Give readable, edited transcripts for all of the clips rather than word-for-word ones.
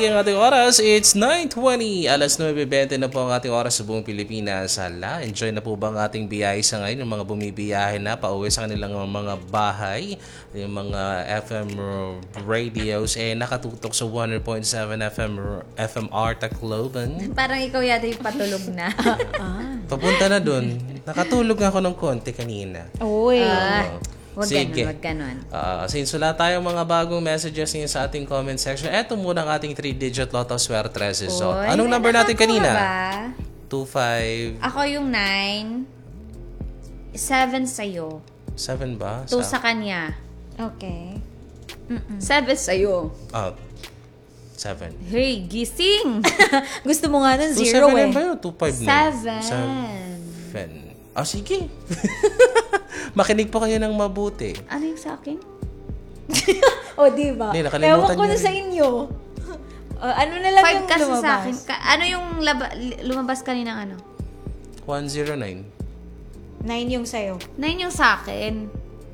9:20 ang ating oras. It's 9:20. Alas 9:20 na po ang ating oras sa buong Pilipinas. Hala, enjoy na po ba ang ating biyahe sa ngayon? Yung mga bumibiyahe na pauwi sa kanilang mga bahay, yung mga FM radios, nakatutok sa 100.7 FMR Tacloban. Parang ikaw yata yung patulog na. Papunta na dun. Nakatulog ako ng konti kanina. Uy. Huwag Sige. ganun. Since wala tayong mga bagong messages niyo sa ating comment section, eto muna ang ating 3-digit Lotto Swertres. So, anong number natin kanina? Ba? 2-5. Ako yung 9. 7 sa'yo. 7 ba? 2 sa kanya. Okay. 7 sa'yo. 7. Hey, gising! Gusto mo nga ng 0 7 ba yun? 2-5 na. 7. Sige. Makinig po kayo ng mabuti. Ano yung sa akin? Diba? Hindi, nakalimutan Ewan ko niyo na rin. sa inyo. Ano na lang 5 yung kasi lumabas? sa akin. Ano yung lumabas kaninang ano? 109. 9 yung sa'yo. 9 yung sa akin.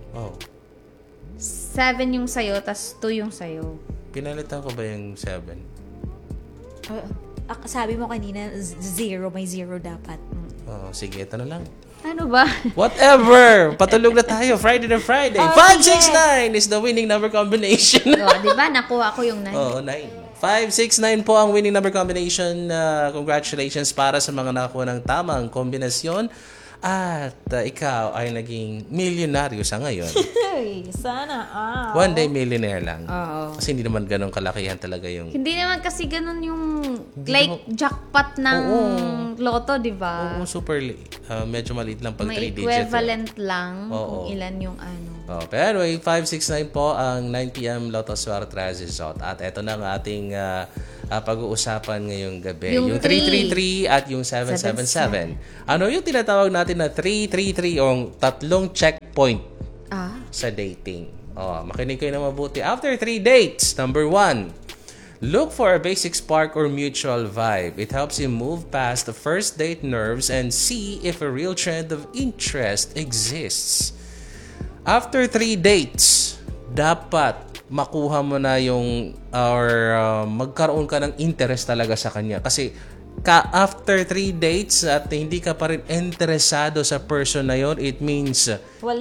7 yung sa'yo, tas 2 yung sa'yo. Pinalitan ko ba yung 7? Sabi mo kanina, 0. May 0 dapat. Sige, ito na lang. Ano ba? Whatever! Patulog na tayo. Friday na Friday. 569 is the winning number combination. Diba? Nakuha ko yung 9. 9. 569 po ang winning number combination. Congratulations para sa mga nakakuha ng tamang kombinasyon. At ikaw ay naging milyonaryo sa ngayon. Sana. One day millionaire lang. Oo. Kasi hindi naman ganun kalakihan talaga yung... Hindi naman kasi ganun yung jackpot ng loto, di ba? Oo, super medyo maliit lang pag 3 May digit. equivalent lang Oo. kung ilan yung ano. Pero anyway, 569 po ang 9 p.m. Lotto Swertres result. At eto na ang ating pag-uusapan ngayong gabi. Yung 333 at yung 777. Ano yung tinatawag natin na 333 o tatlong checkpoint sa dating? Makinig kayo na mabuti. After 3 dates, number 1, look for a basic spark or mutual vibe. It helps you move past the first date nerves and see if a real trend of interest exists. After 3 dates, dapat makuha mo na yung magkaroon ka ng interest talaga sa kanya. Kasi after 3 dates at hindi ka pa rin interesado sa person na yon, it means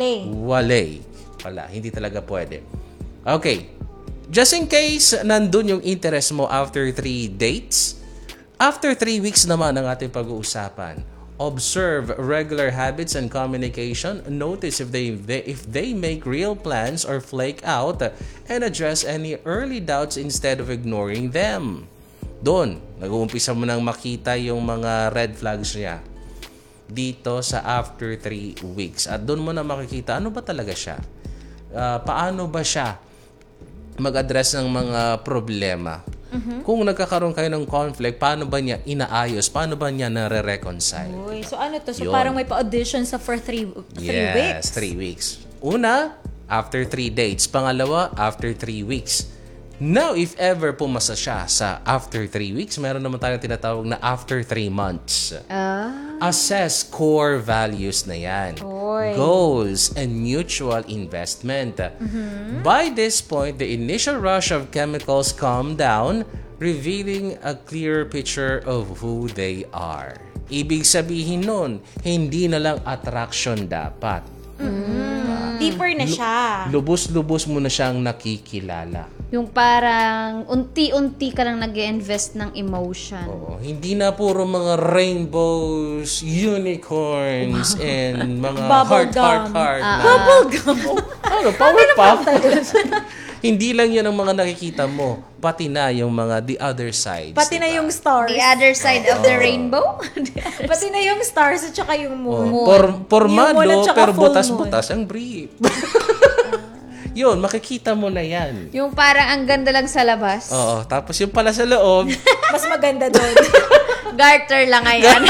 wala. Hindi talaga pwede. Okay. Just in case nandun yung interest mo after 3 dates, after 3 weeks naman ang ating pag-uusapan. Observe regular habits and communication. Notice if they make real plans or flake out, and address any early doubts instead of ignoring them. Doon, nag-uumpisa mo nang makita yung mga red flags niya dito sa after 3 weeks. At doon mo na makikita ano ba talaga siya. Paano ba siya mag-address ng mga problema. Kung nagkakaroon kayo ng conflict, paano ba niya inaayos? Paano ba niya nare-reconcile? So ano to? So parang may pa-audition for 3 weeks? Yes, 3 weeks. Una, after 3 dates. Pangalawa, after 3 weeks. Now, if ever pumasa siya sa after 3 weeks, meron naman tayong tinatawag na after 3 months. Assess core values na yan. Goals and mutual investment. By this point, the initial rush of chemicals calm down, revealing a clearer picture of who they are. Ibig sabihin nun, hindi na lang attraction dapat. Deeper na siya. Lubos-lubos mo na siyang nakikilala. Yung parang unti-unti ka lang nag-invest ng emotion. Hindi na puro mga rainbows, unicorns, and mga heart. Bubblegum. Powerpuff. Hindi lang yan ang mga nakikita mo. Pati na yung mga the other sides. Pati na yung stars. The other side of the rainbow? Pati na yung stars at saka yung moon. Formado, Yung moon at saka pero full butas-butas ang brief. Yun, makikita mo na yan. Yung parang ang ganda lang sa labas. Tapos yung pala sa loob. Mas maganda doon. Garter lang ngayon.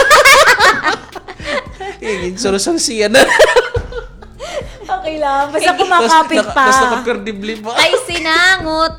Surusulsiyan na. Okay lang. Basta kumakapit pa. Tapos nakaperdibli pa. Ay, sinangot.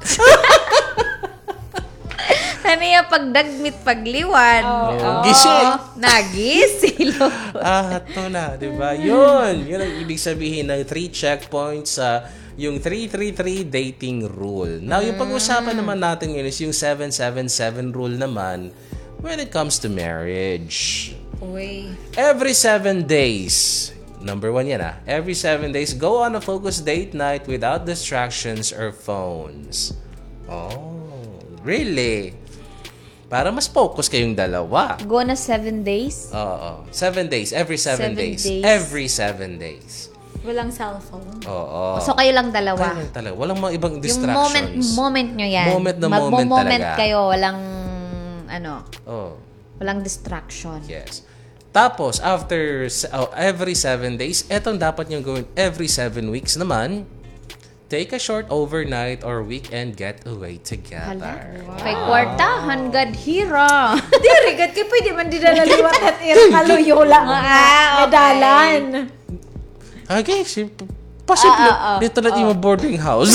Ano yung pagdagmit, pagliwan? Gising. Nagisilo. Ito na, di ba? Yun ang ibig sabihin ng 3 checkpoints sa yung 333 dating rule. Now, yung pag-usapan naman natin yun is yung 777 rule naman when it comes to marriage. Uy. Every 7 days, number 1 yan every 7 days, go on a focused date night without distractions or phones. Oh, really? Para mas focus kayong dalawa. Go na 7 days? Oo. 7 days. Every 7 days. days. Every 7 days. Walang cellphone. Oo. So, kayo lang dalawa? Kaya lang talaga. Walang mga ibang Yung distractions. moment nyo yan. Moment na moment Magmo-moment talaga. kayo, walang, Oh, walang distraction. yes. Tapos, after every 7 days, etong dapat nyo gawin every 7 weeks naman, take a short overnight or weekend getaway together. Kay kwartahan, gadhira. Di, rigat kayo pwede man dinalaliwat at kaluyo lang. Medalan. Okay, possibly. Dito na yung boarding house.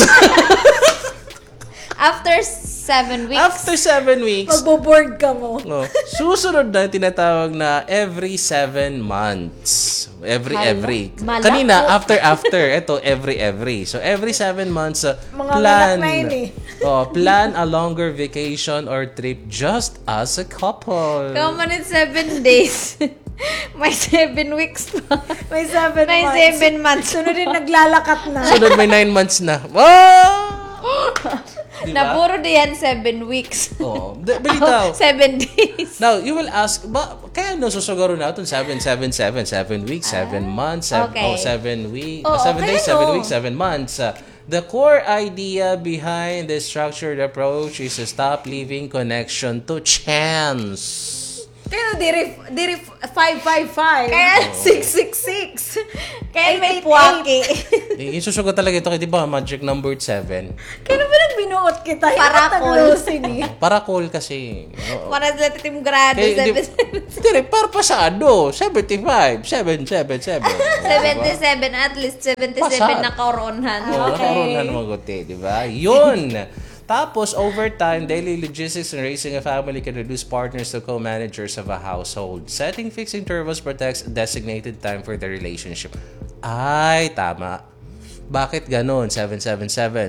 After 7 weeks. After 7 weeks, Magbo-board ka mo. no, susunod na tinatawag na every 7 months. Every. malako. Kanina, after. Ito, every. So, every 7 months, Mga plan. anak na yun Plan a longer vacation or trip just as a couple. Come on, it's 7 days. May 7 weeks pa. May 7 May months. 7 months. Sunod din naglalakat na. Sunod may 9 months na. Wow! Diba? Naburo diyan 7 weeks. Oo. Bilitaw. 7 days. Now, you will ask, kaya no susugaro natin 7 weeks, 7 months, 7 weeks, 7 days, 7 weeks, 7 months. The core idea behind this structured approach is to stop leaving connection to chance. Kaya diri 555. Kaya 666. Kaya may 888. puwaki. Isusugot talaga ito, di ba? Magic number 7. Kaya ba nagbinuot kita? Parakol. Para call kasi. Oo. Para sa titim grado. Kaya, dire, para pasado. 75, 777. 77, at least 77 Pasad. na kauronhan. Oo, nakaroon na naman guti, di ba? Yun! Tapos, over time, daily logistics and raising a family can reduce partners to co-managers of a household. Setting fixed intervals protects designated time for the relationship. Ay, tama. Bakit ganun? 777,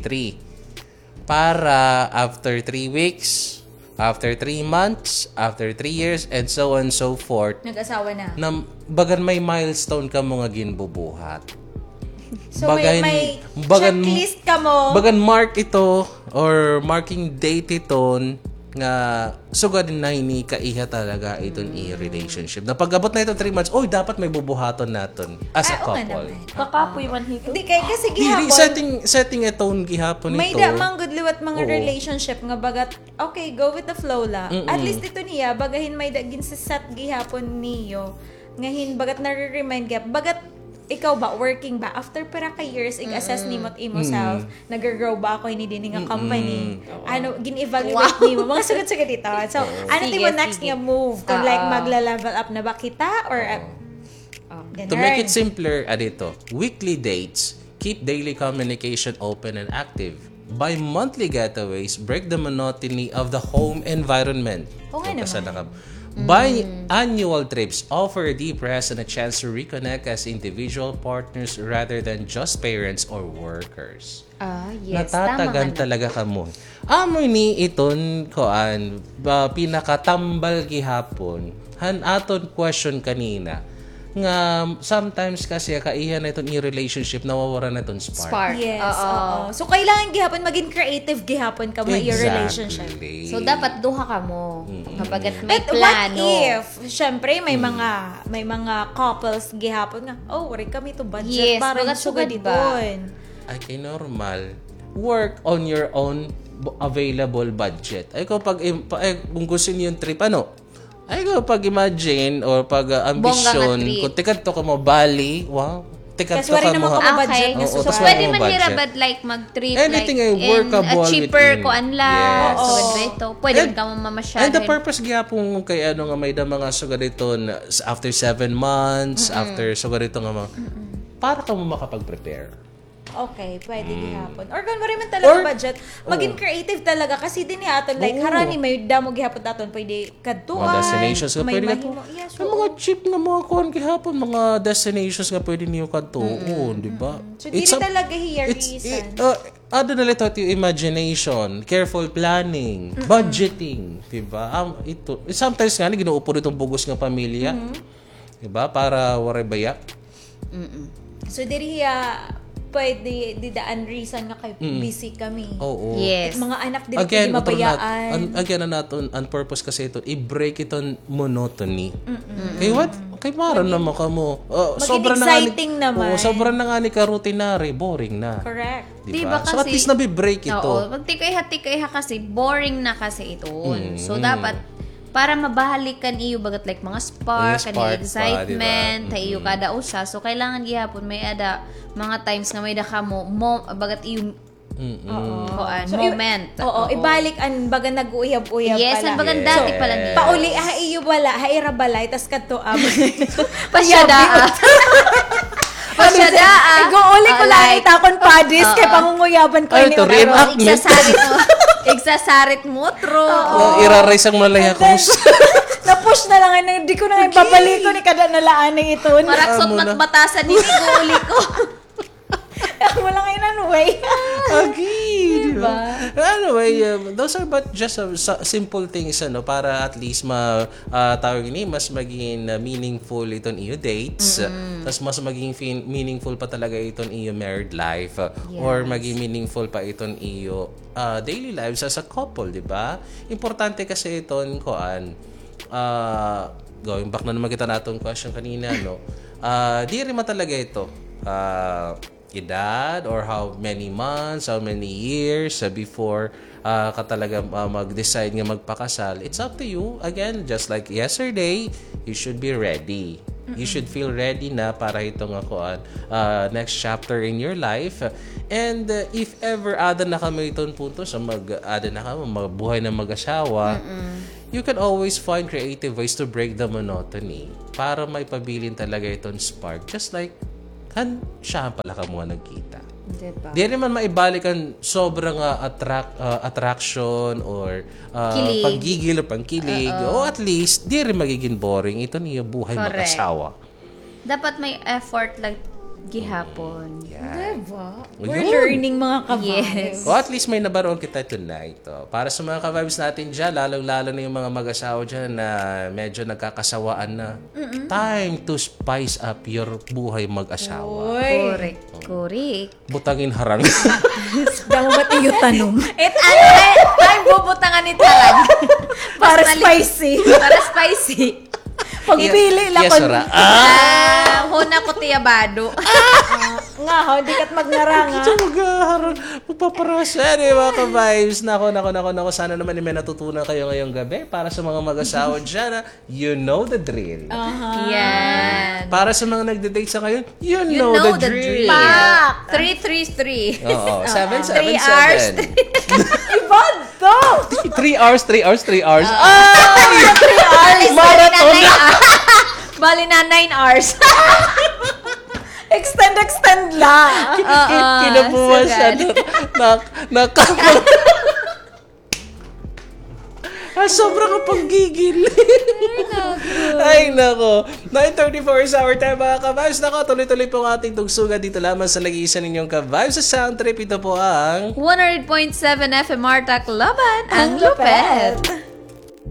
333. Para after 3 weeks, after 3 months, after 3 years, and so on and so forth, Nag-asawa na. na bagan may milestone ka mga ginbubuhat. So may checklist ka mo. Bagan mark ito or marking date ito nga sugad na ini kaiha talaga iton i-relationship. Na pag-abot na ito 3 months, oy dapat may bubuhaton naton as a couple. Kakapoy man hito. Hindi kaya kasi Dili, gihapon. setting itong gihapon May ito. da manggudliwat mga Oo. relationship nga bagat okay, go with the flow la. At least ito niya bagahin may dagin sa set gihapon niyo. Ngahin bagat nare-remind gap bagat ikaw ba working ba after para ka years i-assess nimo at imo self nag-grow ba ako ini din nga company ano gin-evaluate nimo mga sugod-sugod dito so ano Sige, timo next sige. nga move kung like magla-level up na ba kita or To make it simpler, adito, weekly dates, keep daily communication open and active. By monthly getaways, break the monotony of the home environment. Oo nga naman. By annual trips, offer a deep rest and a chance to reconnect as individual partners rather than just parents or workers. Yes, Natatagan tama talaga ka mo. Amoy ni iton koan pinakatambal gihapon. Han aton question kanina nga sometimes kasi kaiya na itong i-relationship nawawala na itong spark. Spark. yes Oo. oo so kailangan gihapon maging creative gihapon ka mo your relationship. So, dapat duha ka mo. Kapag may But plano. what if, syempre, may mga couples gihapon nga, oh, wari kami to budget Yes, para bagat sugad sugad ba? doon. Ay kay normal. Work on your own available budget. Ay ko kung gusto niyo yung trip ay ko pag imagine or pag ambisyon Bongga nga trip. kung tikat to ka mo Bali, wow. Tikat Kasi to wari ka naman mo. ka budget Okay. nga Oo, So, tas pwede wala mo man budget. hirabad like mag-trip Anything like ay workable a cheaper within. ko anla. Yes. So, Oo. dito. Pwede man ka mamamasyal. And the purpose gyapon kay ano nga may da mga sugarito after 7 months, after sugarito nga mga para ka mo makapag-prepare. Okay, pwede gihapon. Or kung wala man talaga budget, maging creative talaga kasi din aton like harani may damo gihapon aton pwede kadtuan. Mga destinations nga may pwede mahimo. kadtuon. Yes, Ang mga cheap na mga kuhan gihapon, mga destinations nga pwede niyo kadtuon, di ba? So, di talaga here reason. Ano na ito yung imagination, careful planning, budgeting, di ba? Ito, sometimes nga, ginuupo itong bugos ng pamilya, di ba? Para warebaya. So, diri pwede didaan reason nga kay busy kami. Oo. Yes. Mga anak din Again, pwede mabayaan. again, natin, on purpose kasi ito, i-break itong monotony. Kay what? Kay Mara naman ka mo. Maging exciting naman. Sobrang na nga ni ka routinary, boring na. Correct. Diba? Diba So at kasi- least nabi-break ito. Oo, pag tikay-ha kasi, boring na kasi ito. So, dapat, para mabahalikan iyo bagat like mga spark, Spark kani pa, excitement, diba? tayo kada usa. So, kailangan gihapon may ada mga times nga may daka mo, bagat iyo koan, So, moment. Oo, ibalik ang baga nag-uyab-uyab Yes, pala. ang bagang dati Yes. pala niya. Pauli, iyo wala, haira balay, tas kadto Pasyadaa. Pasyadaa. Iguuli ko lang itakon padis, kay pangunguyaban ko Ay, ini ito rin. oras. Igsasarit mo. Igsasarit mo, true. Irarise ang malaya ko. Na-push na lang, hindi ko na babalik ko ni kada nalaan ng ito. Maraksot matbatasan ni uli ko. Wala ngayon ano, way. Okay, diba? Anyway, those are but just simple things para at least tawag ni mas maging meaningful itong iyo dates. Tapos mas maging meaningful pa talaga itong iyo married life or maging meaningful pa itong iyo daily lives as a couple, di ba? Importante kasi itong going back na naman kita natong question kanina, no? Di rin talaga ito. Edad or how many months, how many years before ka talaga mag-decide nga magpakasal. It's up to you. Again, just like yesterday, you should be ready. You should feel ready na para itong next chapter in your life. And if ever ada na kami itong punto sa ada na kami magbuhay na mag-asawa, you can always find creative ways to break the monotony para may pabilin talaga itong spark. Just like siya pala ka mga nagkita. Diba? Di naman maibalik ang sobrang attraction or Kilig. paggigil o pangkilig. O at least, di rin magiging boring. Ito niyo buhay Correct. mag-asawa. Dapat may effort like gihapon. Diba? Yun. We're learning mga kabayan. Yes. O at least may nabaroon kita tonight. Para sa mga ka-vibes natin dyan, lalong-lalo na yung mga mag-asawa dyan na medyo nagkakasawaan na. Time to spice up your buhay mag-asawa. Uy. Correct. Butangin harang. Damo ba't iyo tanong? Ay, bubutangan ni talag. Para spicy. Para spicy. Pagpili lang Yes, ko. Sora. Huna ko tiyabado. Nga ho, di kat magnaranga. Ito mag-aharang. Magpaparasa. Mga ka-vibes. Nako. Sana naman may natutunan kayo ngayong gabi. Para sa mga mag-asawa dyan, you know the drill. Yan. Para sa mga nagde-date sa ngayon, you You know know the the drill. drill. Pak! 3-3-3. Oo. 3 hours. 7-7-7. Ibad to! 3 hours. 3 hours. Marathon. Bali na 9 hours. Extend la. Kinabuhan siya. Sobrang panggigil. Ay, nako. 9:34 is our time, mga ka-vibes. Nako, tuloy-tuloy po ang ating tugsugan dito lamang sa lagi-isa ninyong ka-vibes sa Sound Trip. Ito po ang 100.7 FM Marta Laban ang lupet.